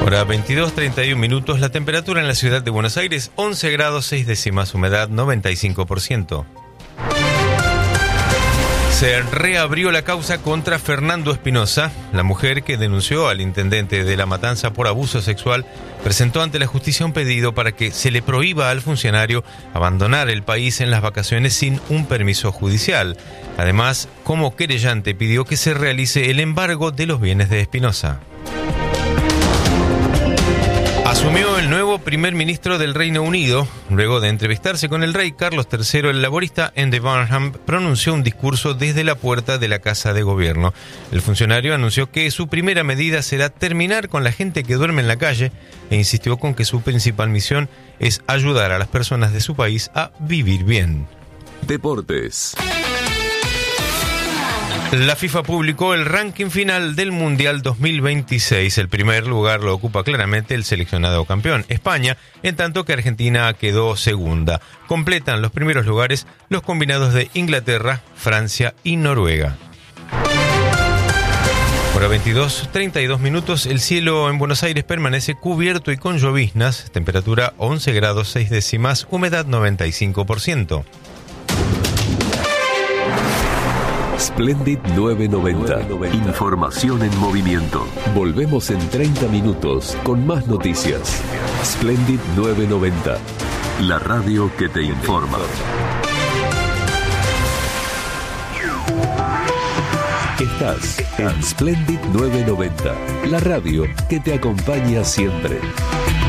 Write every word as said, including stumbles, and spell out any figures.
Hora veintidós treinta y uno minutos, la temperatura en la ciudad de Buenos Aires, once grados seis décimas, humedad noventa y cinco por ciento. Se reabrió la causa contra Fernando Espinosa. La mujer que denunció al intendente de La Matanza por abuso sexual presentó ante la justicia un pedido para que se le prohíba al funcionario abandonar el país en las vacaciones sin un permiso judicial. Además, como querellante pidió que se realice el embargo de los bienes de Espinosa. Asumió el nuevo primer ministro del Reino Unido. Luego de entrevistarse con el rey Carlos tercero, el laborista Andy Burnham pronunció un discurso desde la puerta de la Casa de Gobierno. El funcionario anunció que su primera medida será terminar con la gente que duerme en la calle e insistió con que su principal misión es ayudar a las personas de su país a vivir bien. Deportes. La FIFA publicó el ranking final del Mundial dos mil veintiséis. El primer lugar lo ocupa claramente el seleccionado campeón, España, en tanto que Argentina quedó segunda. Completan los primeros lugares los combinados de Inglaterra, Francia y Noruega. Hora veintidós treinta y dos minutos, el cielo en Buenos Aires permanece cubierto y con lloviznas, temperatura once grados seis décimas, humedad noventa y cinco por ciento. Splendid novecientos noventa. Información en movimiento. Volvemos en treinta minutos con más noticias. Splendid novecientos noventa. La radio que te informa. Estás en Splendid novecientos noventa. La radio que te acompaña siempre.